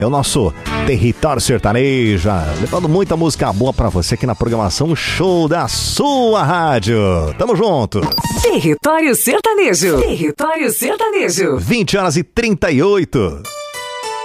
É o nosso Território Sertanejo, levando muita música boa pra você aqui na programação Show da sua rádio. Tamo junto. Território Sertanejo. Território Sertanejo. 20h38.